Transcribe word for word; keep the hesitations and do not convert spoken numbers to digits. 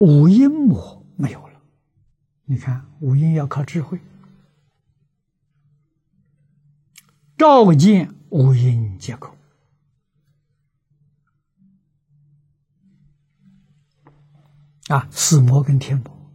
五阴魔没有了。你看，五阴要靠智慧，照见五阴皆空。啊，死魔跟天魔。